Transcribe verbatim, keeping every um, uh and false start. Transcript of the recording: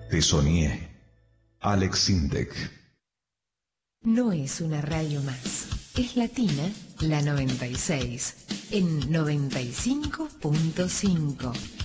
Te soñé. Alex Sintek. No es una radio más. Es Latina, la noventa y seis, en noventa y cinco punto cinco.